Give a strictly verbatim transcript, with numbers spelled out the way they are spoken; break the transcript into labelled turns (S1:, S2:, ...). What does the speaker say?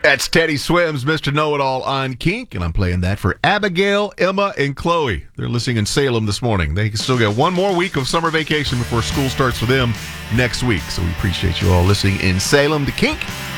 S1: That's Teddy Swims, Mister Know-It-All on Kink, and I'm playing that for Abigail, Emma, and Chloe. They're listening in Salem this morning. They can still get one more week of summer vacation before school starts for them next week. So we appreciate you all listening in Salem to Kink.